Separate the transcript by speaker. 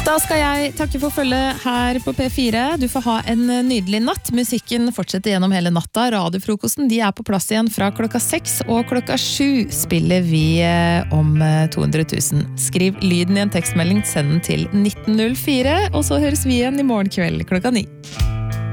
Speaker 1: Da skal jeg takke for følget her på P4. Du får ha en nydelig natt. Musikken fortsetter gjennom hele natta. Radiofrokosten, de på plass igjen fra 6, og 7 spiller vi om 200 000. Skriv lyden i en tekstmelding, send den til 1904, og så høres vi igjen i morgen kveld 9.